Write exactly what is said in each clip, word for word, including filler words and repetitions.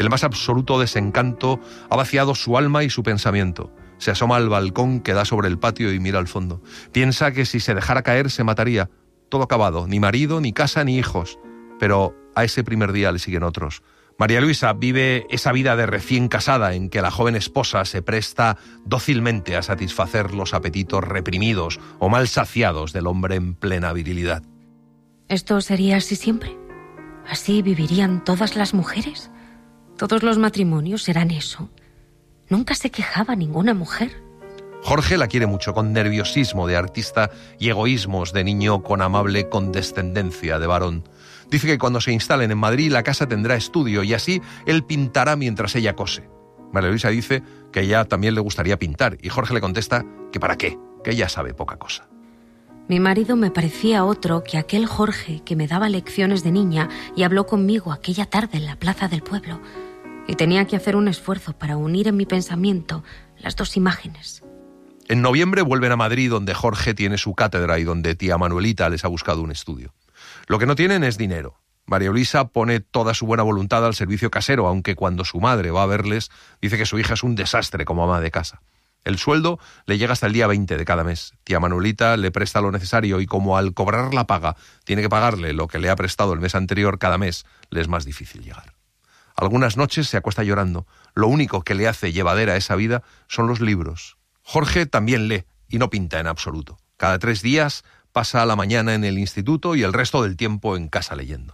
El más absoluto desencanto ha vaciado su alma y su pensamiento. Se asoma al balcón que da sobre el patio y mira al fondo. Piensa que si se dejara caer se mataría. Todo acabado, ni marido, ni casa, ni hijos. Pero a ese primer día le siguen otros. María Luisa vive esa vida de recién casada en que la joven esposa se presta dócilmente a satisfacer los apetitos reprimidos o mal saciados del hombre en plena virilidad. ¿Esto sería así siempre? ¿Así vivirían todas las mujeres? ¿Todos los matrimonios serán eso? ¿Nunca se quejaba ninguna mujer? Jorge la quiere mucho, con nerviosismo de artista y egoísmos de niño con amable condescendencia de varón. Dice que cuando se instalen en Madrid la casa tendrá estudio y así él pintará mientras ella cose. María Luisa dice que a ella también le gustaría pintar y Jorge le contesta que para qué, que ella sabe poca cosa. Mi marido me parecía otro que aquel Jorge que me daba lecciones de niña y habló conmigo aquella tarde en la plaza del pueblo. Y tenía que hacer un esfuerzo para unir en mi pensamiento las dos imágenes. En noviembre vuelven a Madrid, donde Jorge tiene su cátedra y donde tía Manuelita les ha buscado un estudio. Lo que no tienen es dinero. María Luisa pone toda su buena voluntad al servicio casero, aunque cuando su madre va a verles, dice que su hija es un desastre como ama de casa. El sueldo le llega hasta el día veinte de cada mes. Tía Manuelita le presta lo necesario y como al cobrar la paga tiene que pagarle lo que le ha prestado el mes anterior cada mes, le es más difícil llegar. Algunas noches se acuesta llorando. Lo único que le hace llevadera esa vida son los libros. Jorge también lee y no pinta en absoluto. Cada tres días pasa la mañana en el instituto y el resto del tiempo en casa leyendo.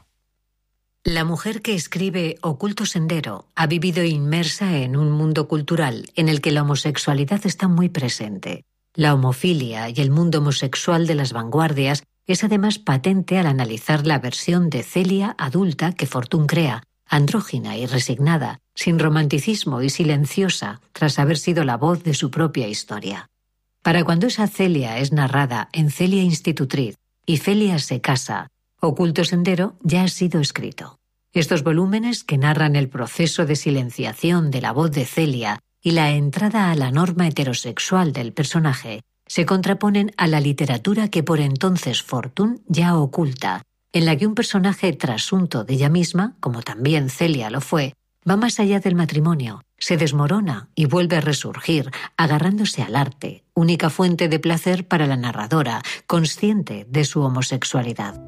La mujer que escribe Oculto Sendero ha vivido inmersa en un mundo cultural en el que la homosexualidad está muy presente. La homofilia y el mundo homosexual de las vanguardias es además patente al analizar la versión de Celia adulta que Fortuny crea, andrógina y resignada, sin romanticismo y silenciosa, tras haber sido la voz de su propia historia. Para cuando esa Celia es narrada en Celia Institutriz y Celia se casa, Oculto Sendero ya ha sido escrito. Estos volúmenes que narran el proceso de silenciación de la voz de Celia y la entrada a la norma heterosexual del personaje se contraponen a la literatura que por entonces Fortuny ya oculta, en la que un personaje trasunto de ella misma, como también Celia lo fue, va más allá del matrimonio, se desmorona y vuelve a resurgir, agarrándose al arte, única fuente de placer para la narradora, consciente de su homosexualidad.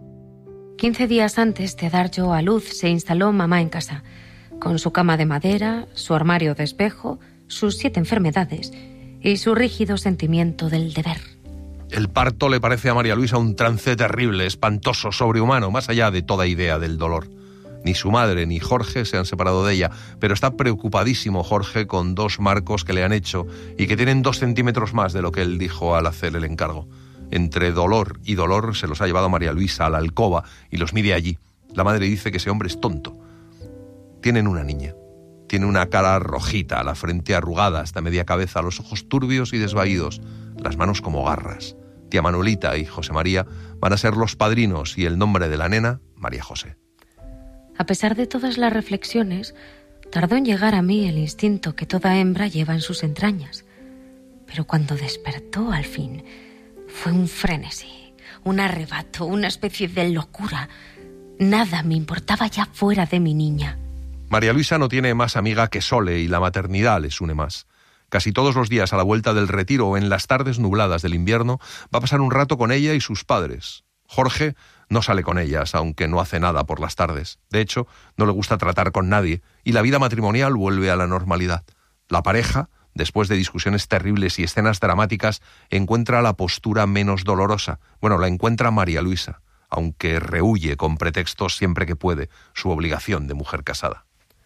Quince días antes de dar yo a luz se instaló mamá en casa, con su cama de madera, su armario de espejo, sus siete enfermedades y su rígido sentimiento del deber. El parto le parece a María Luisa un trance terrible, espantoso, sobrehumano, más allá de toda idea del dolor. Ni su madre ni Jorge se han separado de ella, pero está preocupadísimo Jorge con dos marcos que le han hecho y que tienen dos centímetros más de lo que él dijo al hacer el encargo. Entre dolor y dolor se los ha llevado María Luisa a la alcoba y los mide allí. La madre dice que ese hombre es tonto. Tienen una niña. Tiene una cara rojita, la frente arrugada hasta media cabeza, los ojos turbios y desvaídos, las manos como garras. Tía Manuelita y José María van a ser los padrinos y el nombre de la nena, María José. A pesar de todas las reflexiones, tardó en llegar a mí el instinto que toda hembra lleva en sus entrañas. Pero cuando despertó al fin, fue un frenesí, un arrebato, una especie de locura. Nada me importaba ya fuera de mi niña. María Luisa no tiene más amiga que Sole y la maternidad les une más. Casi todos los días a la vuelta del retiro o en las tardes nubladas del invierno va a pasar un rato con ella y sus padres. Jorge no sale con ellas, aunque no hace nada por las tardes. De hecho, no le gusta tratar con nadie y la vida matrimonial vuelve a la normalidad. La pareja, después de discusiones terribles y escenas dramáticas, encuentra la postura menos dolorosa. Bueno, la encuentra María Luisa, aunque rehúye con pretextos siempre que puede su obligación de mujer casada.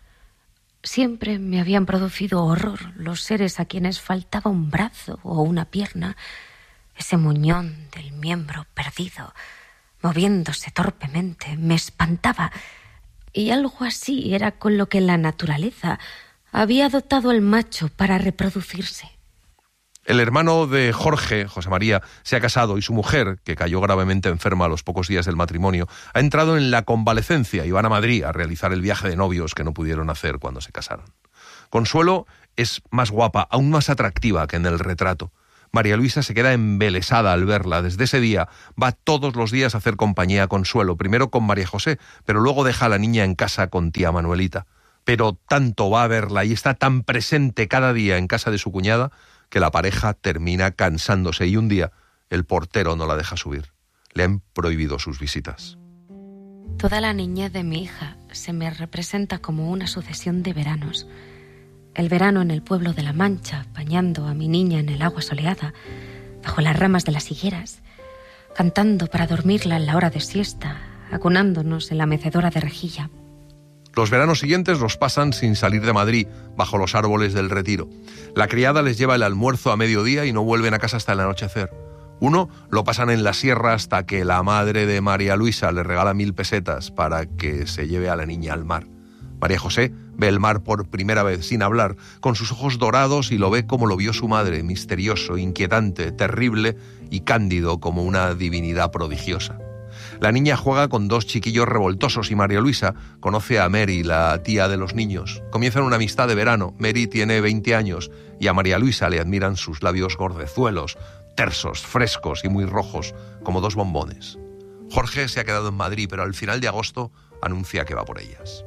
Siempre me habían producido horror los seres a quienes faltaba un brazo o una pierna, ese muñón del miembro perdido, moviéndose torpemente, me espantaba, y algo así era con lo que la naturaleza había dotado al macho para reproducirse. El hermano de Jorge, José María, se ha casado y su mujer, que cayó gravemente enferma a los pocos días del matrimonio, ha entrado en la convalecencia y van a Madrid a realizar el viaje de novios que no pudieron hacer cuando se casaron. Consuelo es más guapa, aún más atractiva que en el retrato. María Luisa se queda embelesada al verla. Desde ese día va todos los días a hacer compañía a Consuelo, primero con María José, pero luego deja a la niña en casa con tía Manuelita. pero tanto va a verla y está tan presente cada día en casa de su cuñada que la pareja termina cansándose y un día el portero no la deja subir. Le han prohibido sus visitas. Toda la niñez de mi hija se me representa como una sucesión de veranos. El verano en el pueblo de La Mancha, bañando a mi niña en el agua soleada, bajo las ramas de las higueras, cantando para dormirla en la hora de siesta, acunándonos en la mecedora de rejilla. Los veranos siguientes los pasan sin salir de Madrid, bajo los árboles del Retiro. La criada les lleva el almuerzo a mediodía y no vuelven a casa hasta el anochecer. Uno lo pasan en la sierra hasta que la madre de María Luisa le regala mil pesetas para que se lleve a la niña al mar. María José ve el mar por primera vez, sin hablar, con sus ojos dorados, y lo ve como lo vio su madre, misterioso, inquietante, terrible y cándido como una divinidad prodigiosa. La niña juega con dos chiquillos revoltosos y María Luisa conoce a Mary, la tía de los niños. Comienzan una amistad de verano. Mary tiene veinte años y a María Luisa le admiran sus labios gordezuelos, tersos, frescos y muy rojos, como dos bombones. Jorge se ha quedado en Madrid, pero al final de agosto anuncia que va por ellas.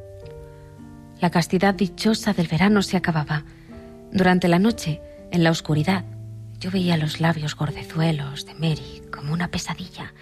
La castidad dichosa del verano se acababa. Durante la noche, en la oscuridad, yo veía los labios gordezuelos de Mary como una pesadilla.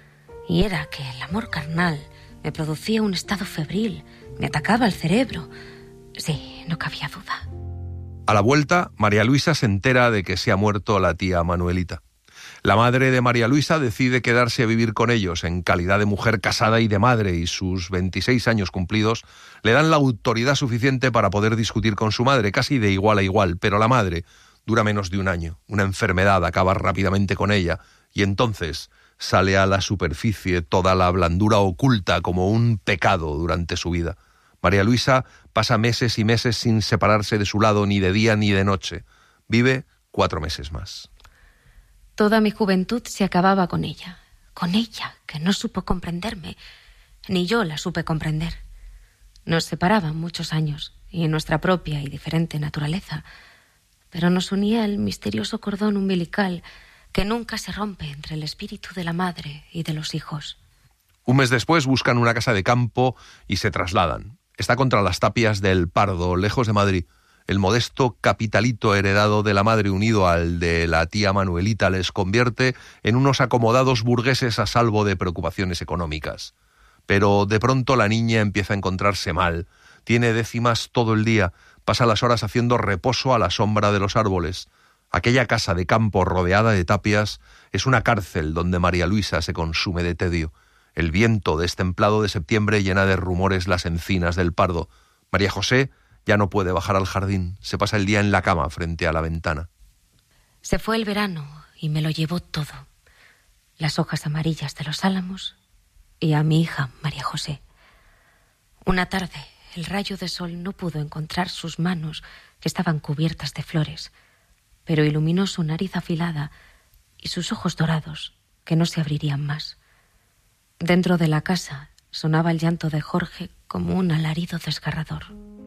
Y era que el amor carnal me producía un estado febril, me atacaba el cerebro. Sí, no cabía duda. A la vuelta, María Luisa se entera de que se ha muerto la tía Manuelita. La madre de María Luisa decide quedarse a vivir con ellos en calidad de mujer casada y de madre, y sus veintiséis años cumplidos le dan la autoridad suficiente para poder discutir con su madre, casi de igual a igual, pero la madre dura menos de un año. Una enfermedad acaba rápidamente con ella y entonces sale a la superficie toda la blandura oculta como un pecado durante su vida. María Luisa pasa meses y meses sin separarse de su lado ni de día ni de noche. Vive cuatro meses más. Toda mi juventud se acababa con ella, con ella, que no supo comprenderme, ni yo la supe comprender. Nos separaban muchos años y nuestra propia y diferente naturaleza, pero nos unía el misterioso cordón umbilical que nunca se rompe entre el espíritu de la madre y de los hijos. Un mes después buscan una casa de campo y se trasladan. Está contra las tapias del Pardo, lejos de Madrid. El modesto capitalito heredado de la madre unido al de la tía Manuelita les convierte en unos acomodados burgueses a salvo de preocupaciones económicas. Pero de pronto la niña empieza a encontrarse mal. Tiene décimas todo el día, pasa las horas haciendo reposo a la sombra de los árboles. Aquella casa de campo rodeada de tapias es una cárcel donde María Luisa se consume de tedio. El viento destemplado de septiembre llena de rumores las encinas del Pardo. María José ya no puede bajar al jardín, se pasa el día en la cama frente a la ventana. Se fue el verano y me lo llevó todo. Las hojas amarillas de los álamos y a mi hija María José. Una tarde, el rayo de sol no pudo encontrar sus manos, que estaban cubiertas de flores, pero iluminó su nariz afilada y sus ojos dorados, que no se abrirían más. Dentro de la casa sonaba el llanto de Jorge como un alarido desgarrador.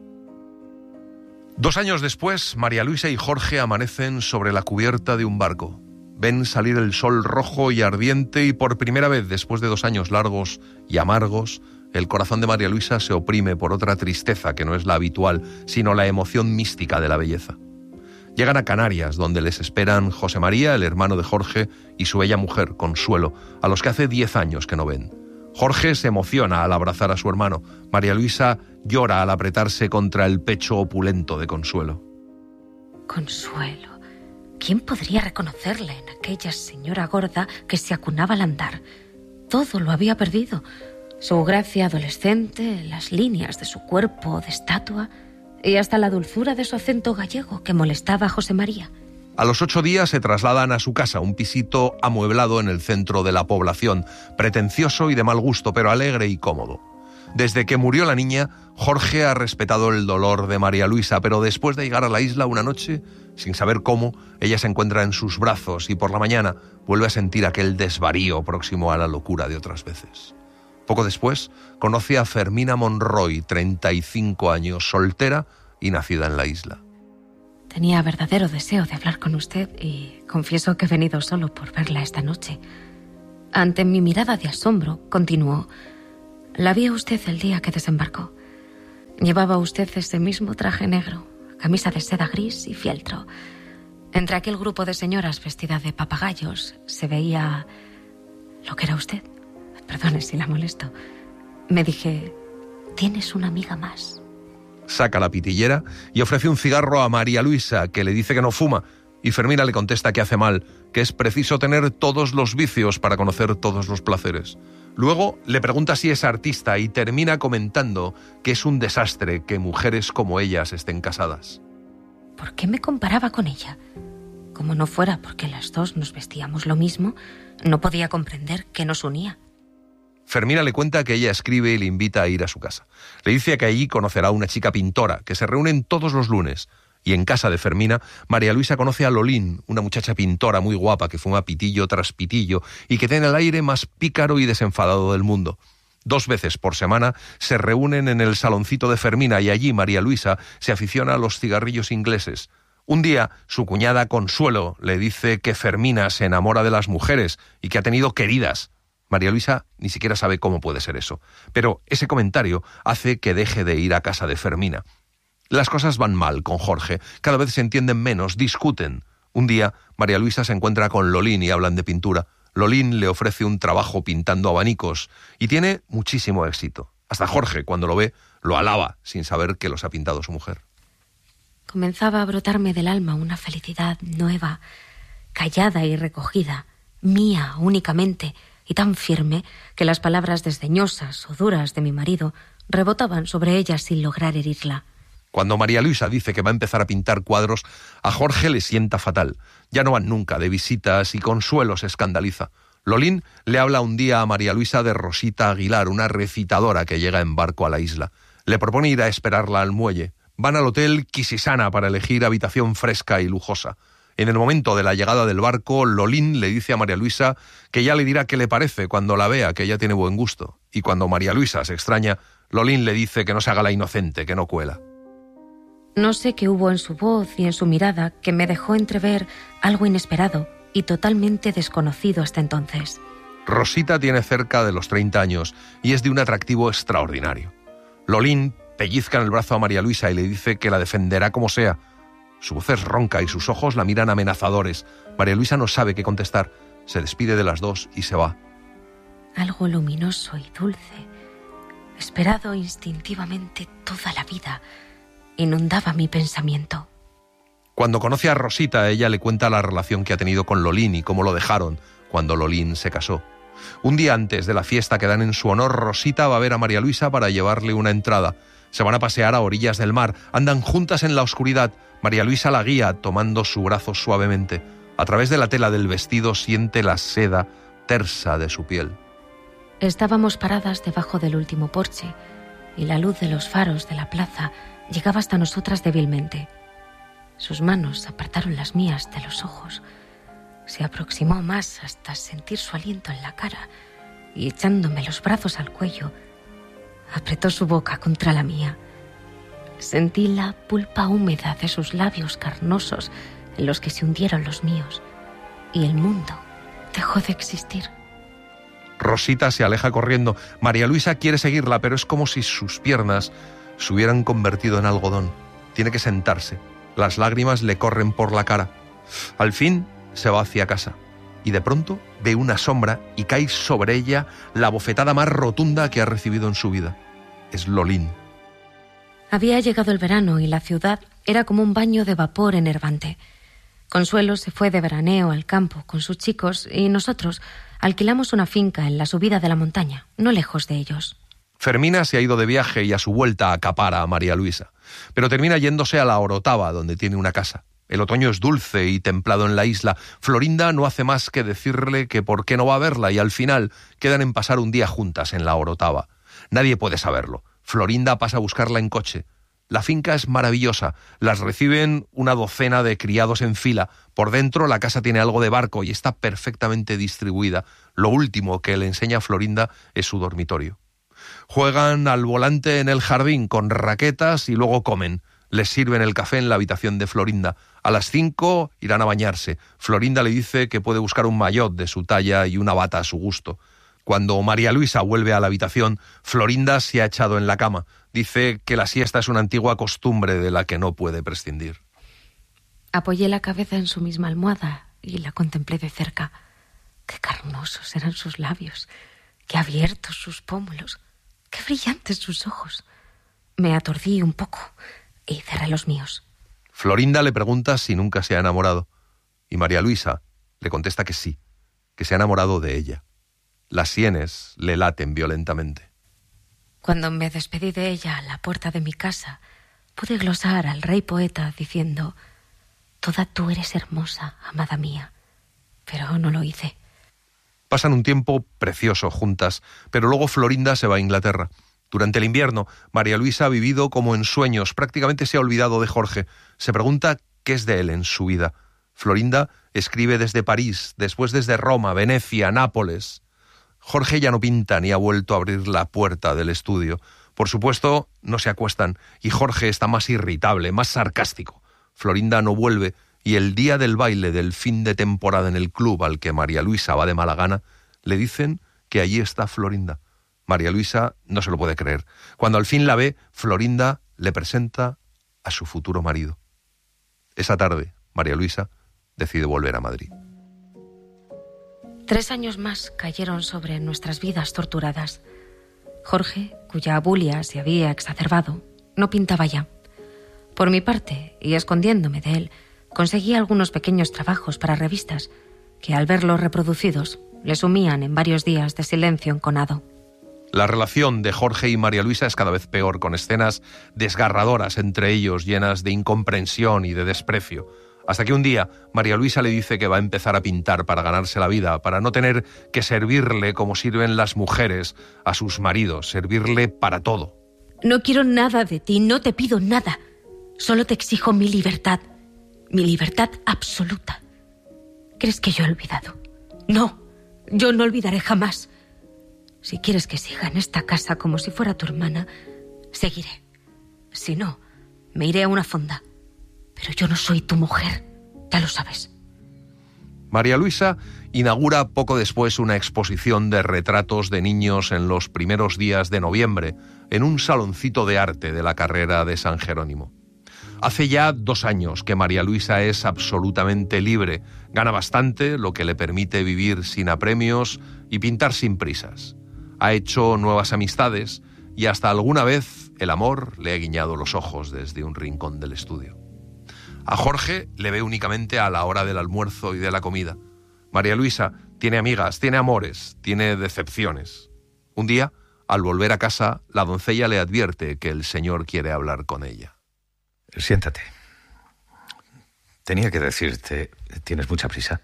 Dos años después, María Luisa y Jorge amanecen sobre la cubierta de un barco. Ven salir el sol rojo y ardiente y por primera vez después de dos años largos y amargos, el corazón de María Luisa se oprime por otra tristeza que no es la habitual, sino la emoción mística de la belleza. Llegan a Canarias, donde les esperan José María, el hermano de Jorge, y su bella mujer, Consuelo, a los que hace diez años que no ven. Jorge se emociona al abrazar a su hermano. María Luisa llora al apretarse contra el pecho opulento de Consuelo. Consuelo. ¿Quién podría reconocerle en aquella señora gorda que se acunaba al andar? Todo lo había perdido. Su gracia adolescente, las líneas de su cuerpo de estatua y hasta la dulzura de su acento gallego que molestaba a José María. A los ocho días se trasladan a su casa, un pisito amueblado en el centro de la población, pretencioso y de mal gusto, pero alegre y cómodo. Desde que murió la niña, Jorge ha respetado el dolor de María Luisa, pero después de llegar a la isla una noche, sin saber cómo, ella se encuentra en sus brazos y por la mañana vuelve a sentir aquel desvarío próximo a la locura de otras veces. Poco después, conoce a Fermina Monroy, treinta y cinco años, soltera y nacida en la isla. Tenía verdadero deseo de hablar con usted y confieso que he venido solo por verla esta noche. Ante mi mirada de asombro, continuó: la vi a usted el día que desembarcó. Llevaba usted ese mismo traje negro, camisa de seda gris y fieltro. Entre aquel grupo de señoras vestidas de papagayos se veía lo que era usted. Perdone si la molesto. Me dije, tienes una amiga más. Saca la pitillera y ofrece un cigarro a María Luisa, que le dice que no fuma, y Fermina le contesta que hace mal, que es preciso tener todos los vicios para conocer todos los placeres. Luego le pregunta si es artista y termina comentando que es un desastre que mujeres como ellas estén casadas. ¿Por qué me comparaba con ella? Como no fuera porque las dos nos vestíamos lo mismo, no podía comprender qué nos unía. Fermina le cuenta que ella escribe y le invita a ir a su casa. Le dice que allí conocerá a una chica pintora, que se reúnen todos los lunes. Y en casa de Fermina, María Luisa conoce a Lolín, una muchacha pintora muy guapa que fuma pitillo tras pitillo y que tiene el aire más pícaro y desenfadado del mundo. Dos veces por semana se reúnen en el saloncito de Fermina y allí María Luisa se aficiona a los cigarrillos ingleses. Un día, su cuñada Consuelo le dice que Fermina se enamora de las mujeres y que ha tenido queridas. María Luisa ni siquiera sabe cómo puede ser eso, pero ese comentario hace que deje de ir a casa de Fermina. Las cosas van mal con Jorge, cada vez se entienden menos, discuten. Un día, María Luisa se encuentra con Lolín y hablan de pintura. Lolín le ofrece un trabajo pintando abanicos y tiene muchísimo éxito. Hasta Jorge, cuando lo ve, lo alaba, sin saber que los ha pintado su mujer. Comenzaba a brotarme del alma una felicidad nueva, callada y recogida, mía únicamente, y tan firme que las palabras desdeñosas o duras de mi marido rebotaban sobre ella sin lograr herirla. Cuando María Luisa dice que va a empezar a pintar cuadros, a Jorge le sienta fatal. Ya no van nunca de visitas y Consuelo se escandaliza. Lolín le habla un día a María Luisa de Rosita Aguilar, una recitadora que llega en barco a la isla. Le propone ir a esperarla al muelle. Van al hotel Quisisana para elegir habitación fresca y lujosa. En el momento de la llegada del barco, Lolín le dice a María Luisa que ya le dirá qué le parece cuando la vea, que ella tiene buen gusto. Y cuando María Luisa se extraña, Lolín le dice que no se haga la inocente, que no cuela. No sé qué hubo en su voz y en su mirada que me dejó entrever algo inesperado y totalmente desconocido hasta entonces. Rosita tiene cerca de los treinta años y es de un atractivo extraordinario. Lolín pellizca en el brazo a María Luisa y le dice que la defenderá como sea. Su voz es ronca y sus ojos la miran amenazadores. María Luisa no sabe qué contestar. Se despide de las dos y se va. Algo luminoso y dulce, esperado instintivamente toda la vida, inundaba mi pensamiento. Cuando conoce a Rosita, ella le cuenta la relación que ha tenido con Lolín y cómo lo dejaron cuando Lolín se casó. Un día antes de la fiesta que dan en su honor, Rosita va a ver a María Luisa para llevarle una entrada. Se van a pasear a orillas del mar, andan juntas en la oscuridad. María Luisa la guía tomando su brazo suavemente. A través de la tela del vestido siente la seda tersa de su piel. Estábamos paradas debajo del último porche y la luz de los faros de la plaza llegaba hasta nosotras débilmente. Sus manos apartaron las mías de los ojos. Se aproximó más hasta sentir su aliento en la cara y, echándome los brazos al cuello, apretó su boca contra la mía. Sentí la pulpa húmeda de sus labios carnosos en los que se hundieron los míos y el mundo dejó de existir. Rosita se aleja corriendo. María Luisa quiere seguirla, pero es como si sus piernas se hubieran convertido en algodón. Tiene que sentarse. Las lágrimas le corren por la cara. Al fin se va hacia casa y de pronto ve una sombra y cae sobre ella la bofetada más rotunda que ha recibido en su vida. Es Lolín. Había llegado el verano y la ciudad era como un baño de vapor enervante. Consuelo se fue de veraneo al campo con sus chicos y nosotros alquilamos una finca en la subida de la montaña, no lejos de ellos. Fermina se ha ido de viaje y a su vuelta acapara a María Luisa, pero termina yéndose a la Orotava, donde tiene una casa. El otoño es dulce y templado en la isla. Florinda no hace más que decirle que por qué no va a verla y al final quedan en pasar un día juntas en la Orotava. Nadie puede saberlo. Florinda pasa a buscarla en coche. La finca es maravillosa. Las reciben una docena de criados en fila. Por dentro la casa tiene algo de barco y está perfectamente distribuida. Lo último que le enseña a Florinda es su dormitorio. Juegan al volante en el jardín con raquetas y luego comen. Les sirven el café en la habitación de Florinda. A las cinco irán a bañarse. Florinda le dice que puede buscar un maillot de su talla y una bata a su gusto. Cuando María Luisa vuelve a la habitación, Florinda se ha echado en la cama. Dice que la siesta es una antigua costumbre de la que no puede prescindir. Apoyé la cabeza en su misma almohada y la contemplé de cerca. Qué carnosos eran sus labios, qué abiertos sus pómulos, qué brillantes sus ojos. Me aturdí un poco y cerré los míos. Florinda le pregunta si nunca se ha enamorado y María Luisa le contesta que sí, que se ha enamorado de ella. Las sienes le laten violentamente. Cuando me despedí de ella a la puerta de mi casa, pude glosar al rey poeta diciendo: «Toda tú eres hermosa, amada mía», pero no lo hice. Pasan un tiempo precioso juntas, pero luego Florinda se va a Inglaterra. Durante el invierno, María Luisa ha vivido como en sueños, prácticamente se ha olvidado de Jorge. Se pregunta qué es de él en su vida. Florinda escribe desde París, después desde Roma, Venecia, Nápoles. Jorge ya no pinta ni ha vuelto a abrir la puerta del estudio. Por supuesto, no se acuestan y Jorge está más irritable, más sarcástico. Florinda no vuelve y el día del baile del fin de temporada en el club al que María Luisa va de mala gana, le dicen que allí está Florinda. María Luisa no se lo puede creer. Cuando al fin la ve, Florinda le presenta a su futuro marido. Esa tarde, María Luisa decide volver a Madrid. Tres años más cayeron sobre nuestras vidas torturadas. Jorge, cuya abulia se había exacerbado, no pintaba ya. Por mi parte, y escondiéndome de él, conseguí algunos pequeños trabajos para revistas que, al verlos reproducidos, le sumían en varios días de silencio enconado. La relación de Jorge y María Luisa es cada vez peor, con escenas desgarradoras entre ellos, llenas de incomprensión y de desprecio. Hasta que un día María Luisa le dice que va a empezar a pintar para ganarse la vida, para no tener que servirle como sirven las mujeres a sus maridos, servirle para todo. No quiero nada de ti, no te pido nada. Solo te exijo mi libertad, mi libertad absoluta. ¿Crees que yo he olvidado? No, yo no olvidaré jamás. Si quieres que siga en esta casa como si fuera tu hermana, seguiré. Si no, me iré a una fonda. Pero yo no soy tu mujer, ya lo sabes. María Luisa inaugura poco después una exposición de retratos de niños en los primeros días de noviembre, en un saloncito de arte de la carrera de San Jerónimo. Hace ya dos años que María Luisa es absolutamente libre, gana bastante, lo que le permite vivir sin apremios y pintar sin prisas. Ha hecho nuevas amistades y hasta alguna vez el amor le ha guiñado los ojos desde un rincón del estudio. A Jorge le ve únicamente a la hora del almuerzo y de la comida. María Luisa tiene amigas, tiene amores, tiene decepciones. Un día, al volver a casa, la doncella le advierte que el señor quiere hablar con ella. Siéntate. Tenía que decirte, ¿tienes mucha prisa?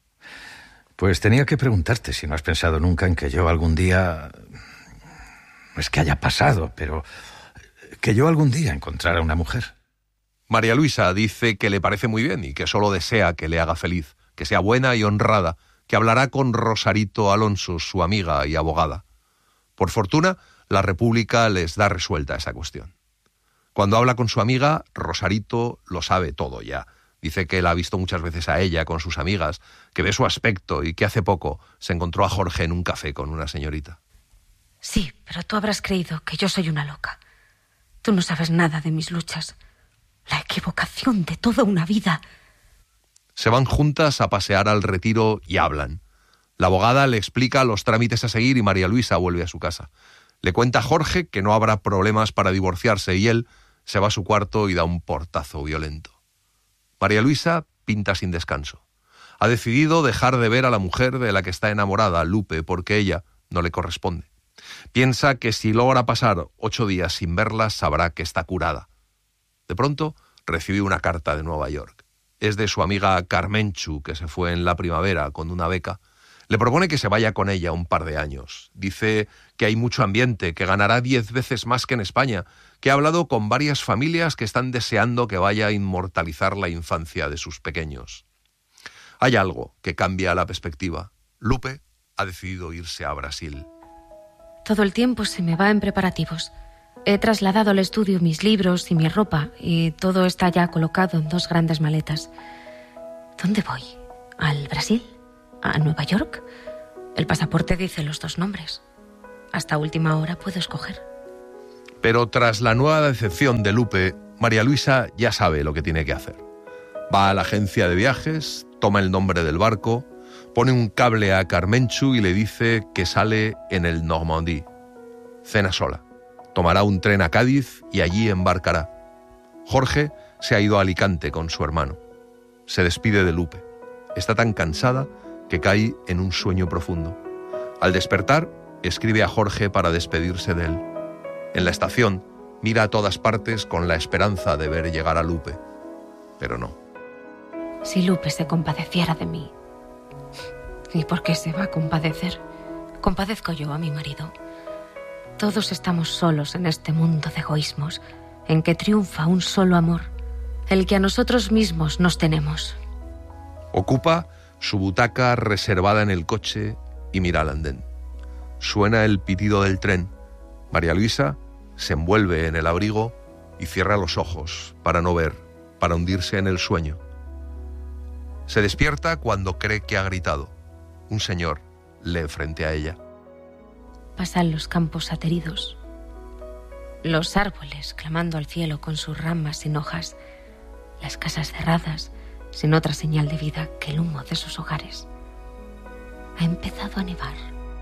Pues tenía que preguntarte si no has pensado nunca en que yo algún día... No es que haya pasado, pero... que yo algún día encontrara una mujer. María Luisa dice que le parece muy bien y que solo desea que le haga feliz, que sea buena y honrada, que hablará con Rosarito Alonso, su amiga y abogada. Por fortuna, la República les da resuelta esa cuestión. Cuando habla con su amiga, Rosarito lo sabe todo ya. Dice que la ha visto muchas veces a ella con sus amigas, que ve su aspecto y que hace poco se encontró a Jorge en un café con una señorita. Sí, pero tú habrás creído que yo soy una loca. Tú no sabes nada de mis luchas. La equivocación de toda una vida. Se van juntas a pasear al Retiro y hablan. La abogada le explica los trámites a seguir y María Luisa vuelve a su casa. Le cuenta a Jorge que no habrá problemas para divorciarse y él se va a su cuarto y da un portazo violento. María Luisa pinta sin descanso. Ha decidido dejar de ver a la mujer de la que está enamorada, Lupe, porque ella no le corresponde. Piensa que si logra pasar ocho días sin verla, sabrá que está curada. De pronto recibe una carta de Nueva York. Es de su amiga Carmenchu, que se fue en la primavera con una beca. Le propone que se vaya con ella un par de años. Dice que hay mucho ambiente, que ganará diez veces más que en España, que ha hablado con varias familias que están deseando que vaya a inmortalizar la infancia de sus pequeños. Hay algo que cambia la perspectiva. Lupe ha decidido irse a Brasil. Todo el tiempo se me va en preparativos. He trasladado al estudio mis libros y mi ropa y todo está ya colocado en dos grandes maletas. ¿Dónde voy? ¿Al Brasil? ¿A Nueva York? El pasaporte dice los dos nombres. Hasta última hora puedo escoger. Pero tras la nueva decepción de Lupe, María Luisa ya sabe lo que tiene que hacer. Va a la agencia de viajes, toma el nombre del barco, pone un cable a Carmenchu y le dice que sale en el Normandie. Cena sola. Tomará un tren a Cádiz y allí embarcará. Jorge se ha ido a Alicante con su hermano. Se despide de Lupe. Está tan cansada que cae en un sueño profundo. Al despertar, escribe a Jorge para despedirse de él. En la estación, mira a todas partes con la esperanza de ver llegar a Lupe. Pero no. Si Lupe se compadeciera de mí. ¿Y por qué se va a compadecer? Compadezco yo a mi marido. Todos estamos solos en este mundo de egoísmos, en que triunfa un solo amor, el que a nosotros mismos nos tenemos. Ocupa su butaca reservada en el coche y mira al andén. Suena el pitido del tren. María Luisa se envuelve en el abrigo y cierra los ojos para no ver, para hundirse en el sueño. Se despierta cuando cree que ha gritado. Un señor lee frente a ella. Pasan los campos ateridos, los árboles clamando al cielo con sus ramas sin hojas, las casas cerradas sin otra señal de vida que el humo de sus hogares. Ha empezado a nevar.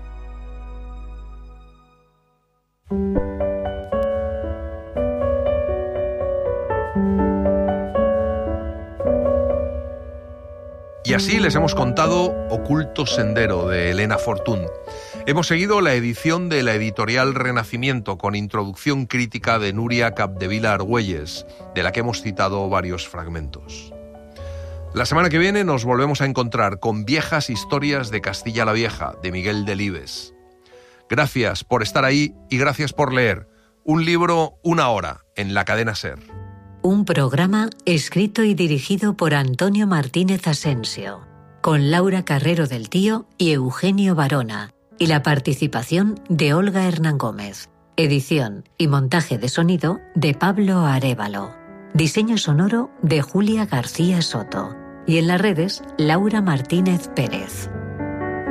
Y así les hemos contado Oculto Sendero, de Elena Fortún. Hemos seguido la edición de la editorial Renacimiento, con introducción crítica de Nuria Capdevila Argüelles, de la que hemos citado varios fragmentos. La semana que viene nos volvemos a encontrar con Viejas Historias de Castilla la Vieja, de Miguel Delibes. Gracias por estar ahí y gracias por leer. Un libro, una hora, en la cadena SER. Un programa escrito y dirigido por Antonio Martínez Asensio, con Laura Carrero del Tío y Eugenio Barona, y la participación de Olga Hernán Gómez. Edición y montaje de sonido de Pablo Arévalo. Diseño sonoro de Julia García Soto. Y en las redes, Laura Martínez Pérez.